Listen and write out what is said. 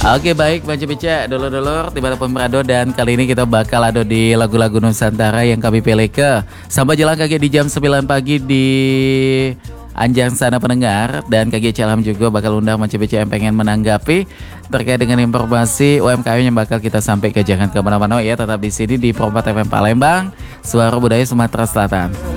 Oke baik Bang Cepica, dulur-dulur dimanapun berada, dan kali ini kita bakal ada di lagu-lagu Nusantara yang kami pilih ke sampai jalan kaki di jam 9 pagi di Anjang sana pendengar. Dan kaki Calam juga bakal undang Bang Cepica yang pengen menanggapi terkait dengan informasi UMKM yang bakal kita sampaikan. Jangan kemana-mana ya, tetap di sini di Pro 4 FM Palembang, Suara Budaya Sumatera Selatan.